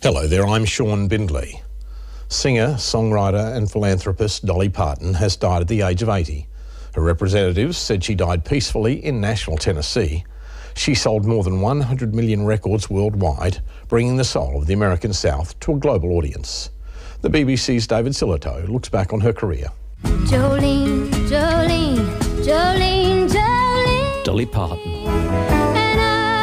Hello there, I'm Sean Bindley. Singer, songwriter and philanthropist Dolly Parton has died at the age of 80. Her representatives said she died peacefully in Nashville, Tennessee. She sold more than 100 million records worldwide, bringing the soul of the American South to a global audience. The BBC's David Silito looks back on her career. Jolene, Jolene, Jolene, Jolene. Dolly Parton. And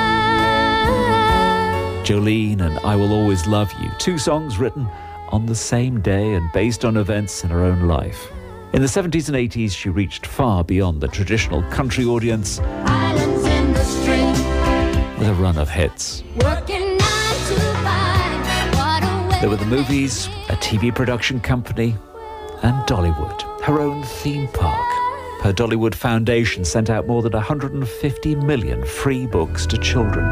I... Jolene and I Will Always Love You, two songs written on the same day and based on events in her own life. In the 70s and 80s, she reached far beyond the traditional country audience Islands in the stream. with a run of hits. Working 9 to 5. What a way. There were the movies, a TV production company, and Dollywood, her own theme park. Her Dollywood Foundation sent out more than 150 million free books to children.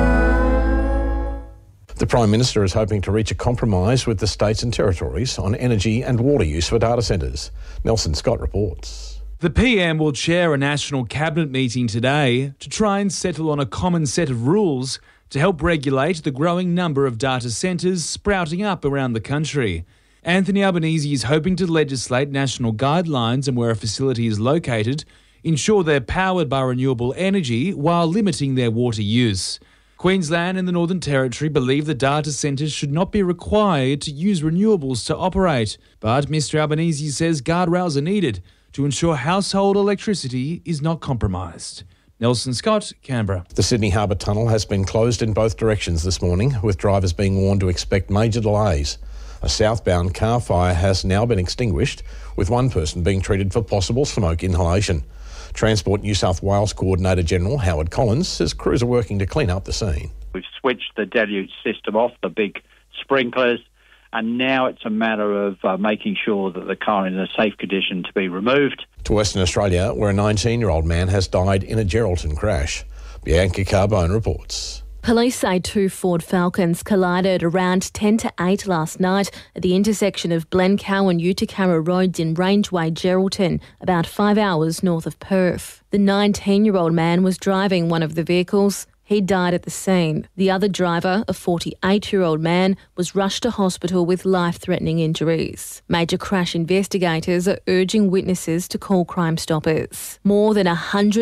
The Prime Minister is hoping to reach a compromise with the states and territories on energy and water use for data centres. Nelson Scott reports. The PM will chair a national cabinet meeting today to try and settle on a common set of rules to help regulate the growing number of data centres sprouting up around the country. Anthony Albanese is hoping to legislate national guidelines on where a facility is located, ensure they're powered by renewable energy while limiting their water use. Queensland and the Northern Territory believe the data centres should not be required to use renewables to operate, but Mr Albanese says guardrails are needed to ensure household electricity is not compromised. Nelson Scott, Canberra. The Sydney Harbour Tunnel has been closed in both directions this morning, with drivers being warned to expect major delays. A southbound car fire has now been extinguished, with one person being treated for possible smoke inhalation. Transport New South Wales Coordinator General Howard Collins says crews are working to clean up the scene. We've switched the deluge system off, the big sprinklers, and now it's a matter of making sure that the car is in a safe condition to be removed. To Western Australia, where a 19-year-old man has died in a Geraldton crash. Bianca Carbone reports. Police say two Ford Falcons collided around 10 to 8 last night at the intersection of Glencow and Utakara roads in Rangeway, Geraldton, about 5 hours north of Perth. The 19-year-old man was driving one of the vehicles. He died at the scene. The other driver, a 48-year-old man, was rushed to hospital with life-threatening injuries. Major crash investigators are urging witnesses to call Crime Stoppers. More than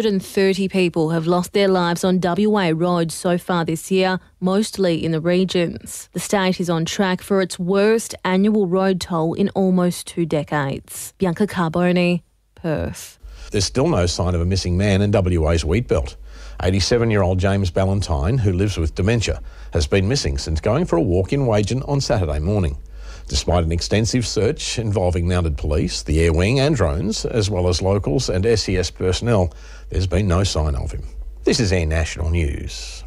130 people have lost their lives on WA roads so far this year, mostly in the regions. The state is on track for its worst annual road toll in almost 2 decades. Bianca Carbone, Perth. There's still no sign of a missing man in WA's Wheatbelt. 87-year-old James Ballantyne, who lives with dementia, has been missing since going for a walk in Wagen on Saturday morning. Despite an extensive search involving mounted police, the Air Wing and drones, as well as locals and SES personnel, there's been no sign of him. This is Air National News.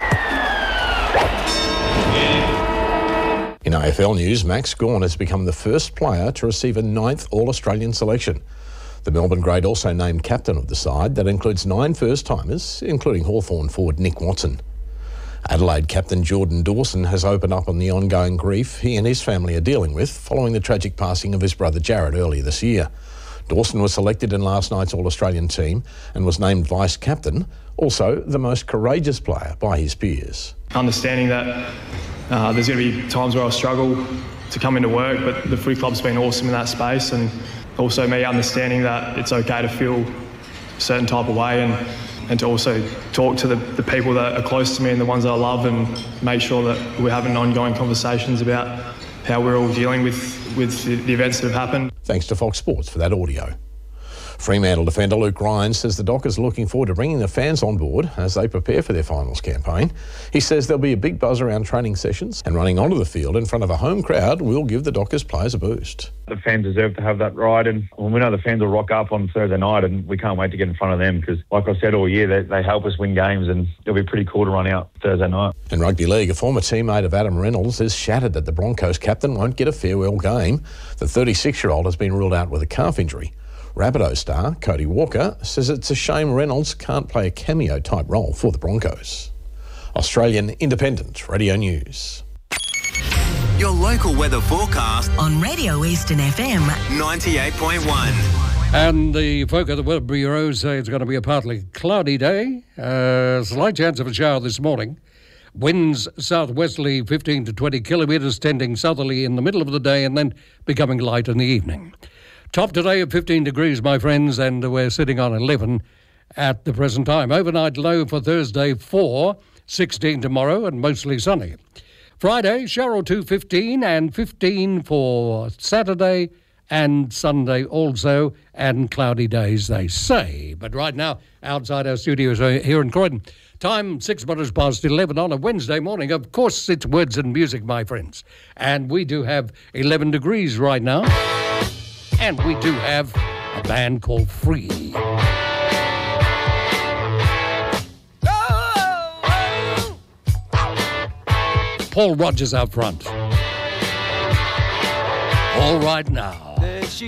In AFL news, Max Gawn has become the first player to receive a 9th All-Australian selection. The Melbourne Grade also named captain of the side. That includes 9 first-timers, including Hawthorn forward Nick Watson. Adelaide captain Jordan Dawson has opened up on the ongoing grief he and his family are dealing with following the tragic passing of his brother Jared earlier this year. Dawson was selected in last night's All-Australian team and was named vice-captain, also the most courageous player by his peers. Understanding that there's going to be times where I'll struggle to come into work, but the footy club's been awesome in that space, and also me understanding that it's okay to feel a certain type of way and to also talk to the people that are close to me and the ones that I love, and make sure that we're having ongoing conversations about how we're all dealing with the events that have happened. Thanks to Fox Sports for that audio. Fremantle defender Luke Ryan says the Dockers are looking forward to bringing the fans on board as they prepare for their finals campaign. He says there'll be a big buzz around training sessions, and running onto the field in front of a home crowd will give the Dockers players a boost. The fans deserve to have that ride, and we know the fans will rock up on Thursday night, and we can't wait to get in front of them because, like I said all year, they help us win games, and it'll be pretty cool to run out Thursday night. In rugby league, a former teammate of Adam Reynolds is shattered that the Broncos captain won't get a farewell game. The 36-year-old has been ruled out with a calf injury. Rabbitoh star Cody Walker says it's a shame Reynolds can't play a cameo-type role for the Broncos. Australian Independent Radio News. Your local weather forecast on Radio Eastern FM 98.1. And the folk at the Weather Bureau say it's going to be a partly cloudy day. Slight chance of a shower this morning. Winds southwesterly 15 to 20 kilometres, tending southerly in the middle of the day and then becoming light in the evening. Top today at 15 degrees, my friends, and we're sitting on 11 at the present time. Overnight low for Thursday 4, 16 tomorrow and mostly sunny. Friday, Cheryl 2:15 and 15 for Saturday and Sunday also, and cloudy days, they say. But right now, outside our studios here in Croydon, time 6 minutes past 11 on a Wednesday morning. Of course, it's words and music, my friends. And we do have 11 degrees right now. And we do have a band called Free. Paul Rogers out front. All right now.